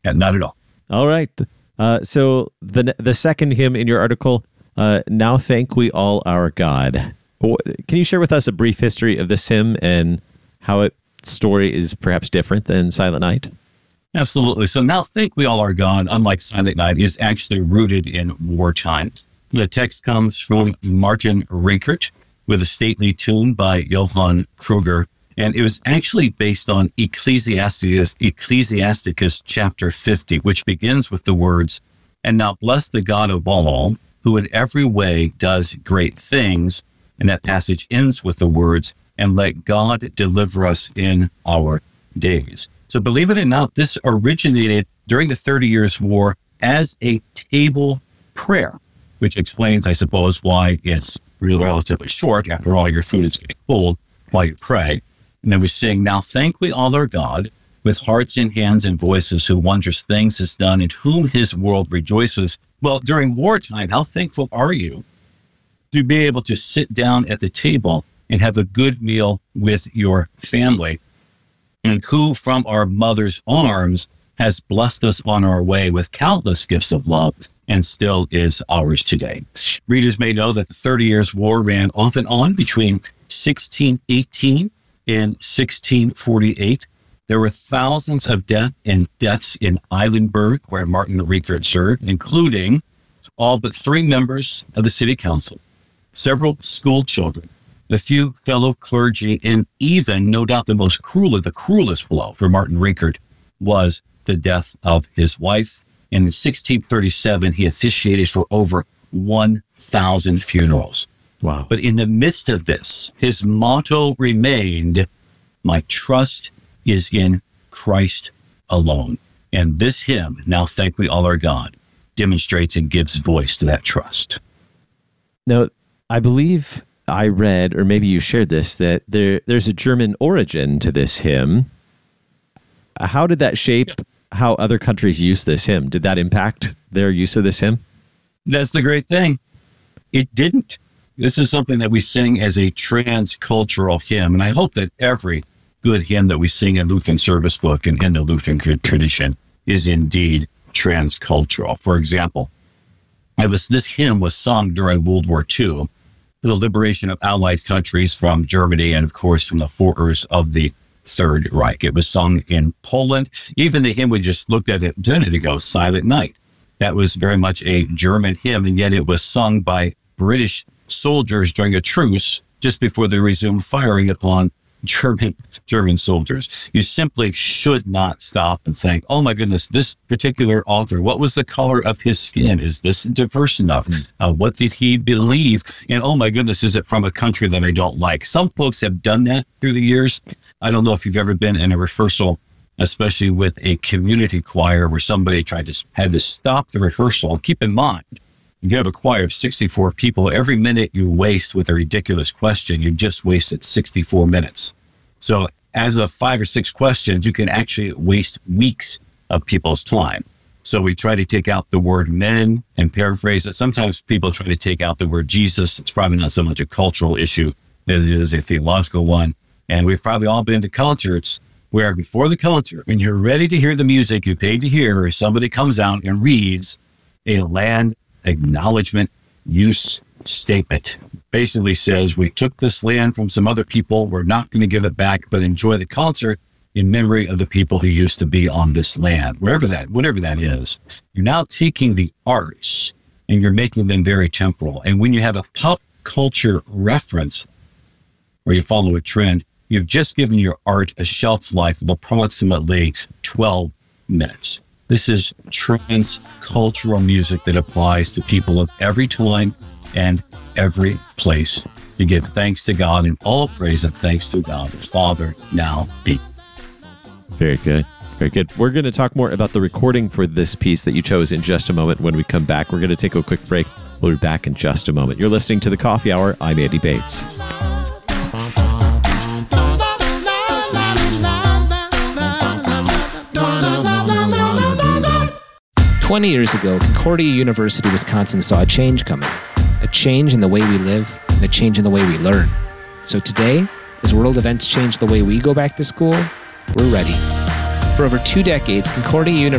not at all. All right. So the second hymn in your article, Now Thank We All Our God. Can you share with us a brief history of this hymn and how its story is perhaps different than Silent Night? Absolutely. So Now Thank We All Our God, unlike Silent Night, is actually rooted in wartime. The text comes from Martin Rinkart with a stately tune by Johann Kruger, and it was actually based on Ecclesiasticus chapter 50, which begins with the words, "And now bless the God of all, who in every way does great things." And that passage ends with the words, "And let God deliver us in our days." So believe it or not, this originated during the 30 Years' War as a table prayer, which explains, I suppose, why it's really relatively short. After all, your food is getting cold while you pray. And then we sing, "Now thank we all our God, with hearts and hands and voices, who wondrous things has done, and whom his world rejoices." Well, during wartime, how thankful are you to be able to sit down at the table and have a good meal with your family, and who from our mother's arms has blessed us on our way with countless gifts of love and still is ours today. Readers may know that the 30 Years' War ran off and on between 1618 and 1648. There were thousands of deaths in Eilenburg, where Martin Rinkart served, including all but 3 members of the city council, several school children, a few fellow clergy, and even, no doubt, the cruelest blow for Martin Rinkart was the death of his wife. And in 1637, he officiated for over 1,000 funerals. Wow. But in the midst of this, his motto remained, "My trust is in Christ alone." And this hymn, "Now Thank We All Our God," demonstrates and gives voice to that trust. Now, I believe I read, or maybe you shared this, that there's a German origin to this hymn. How did that shape how other countries use this hymn? Did that impact their use of this hymn? That's the great thing. It didn't. This is something that we sing as a transcultural hymn, and I hope that every good hymn that we sing in Lutheran Service Book and in the Lutheran tradition is indeed transcultural. For example, this hymn was sung during World War II, the liberation of Allied countries from Germany and, of course, from the horrors of the Third Reich. It was sung in Poland. Even the hymn we just looked at a minute ago, Silent Night, that was very much a German hymn, and yet it was sung by British soldiers during a truce just before they resumed firing upon German soldiers. You simply should not stop and think, "Oh my goodness, this particular author, what was the color of his skin? Is this diverse enough? What did he believe? And oh my goodness, is it from a country that I don't like?" Some folks have done that through the years. I don't know if you've ever been in a rehearsal, especially with a community choir, where somebody had to stop the rehearsal. Keep in mind, if you have a choir of 64 people, every minute you waste with a ridiculous question, you just wasted 64 minutes. So as of 5 or 6 questions, you can actually waste weeks of people's time. So we try to take out the word men and paraphrase it. Sometimes people try to take out the word Jesus. It's probably not so much a cultural issue as it is a theological one. And we've probably all been to concerts where before the concert, when you're ready to hear the music you paid to hear, somebody comes out and reads a land acknowledgement use statement. Basically says, we took this land from some other people. We're not going to give it back, but enjoy the concert in memory of the people who used to be on this land, whatever that is. You're now taking the arts and you're making them very temporal. And when you have a pop culture reference or you follow a trend, you've just given your art a shelf life of approximately 12 minutes. This is transcultural music that applies to people of every time and every place. You give thanks to God, and all praise and thanks to God, the Father, now be. Very good. Very good. We're going to talk more about the recording for this piece that you chose in just a moment. When we come back, we're going to take a quick break. We'll be back in just a moment. You're listening to The Coffee Hour. I'm Andy Bates. 20 years ago, Concordia University, Wisconsin saw a change coming. A change in the way we live and a change in the way we learn. So today, as world events change the way we go back to school, we're ready. For over 2 decades, Concordia University